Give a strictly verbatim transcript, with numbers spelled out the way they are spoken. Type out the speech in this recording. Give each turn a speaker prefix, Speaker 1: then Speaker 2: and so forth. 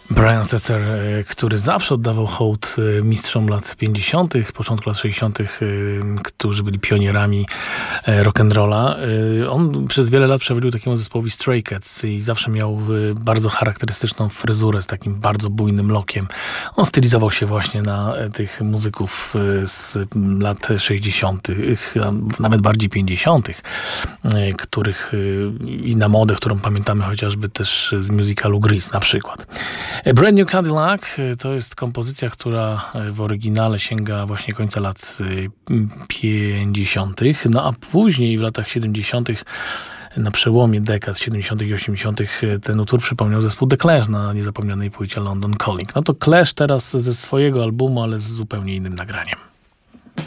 Speaker 1: Brian Setzer, który zawsze oddawał hołd mistrzom lat pięćdziesiątych, początku lat sześćdziesiątych, którzy byli pionierami rock'n'rolla. On przez wiele lat przewodził takiemu zespołowi Stray Cats i zawsze miał bardzo charakterystyczną fryzurę z takim bardzo bujnym lokiem. On stylizował się właśnie na tych muzyków z lat sześćdziesiątych, nawet bardziej pięćdziesiątych, których i na modę, którą pamiętamy chociażby też z musicalu Grease na przykład. Brand New Cadillac to jest kompozycja, która w oryginale sięga właśnie końca lat pięćdziesiątych, no a później w latach siedemdziesiątych, na przełomie dekad siedemdziesiątych i osiemdziesiątych ten utwór przypomniał zespół The Clash na niezapomnianej płycie London Calling. No to Clash teraz ze swojego albumu, ale z zupełnie innym nagraniem.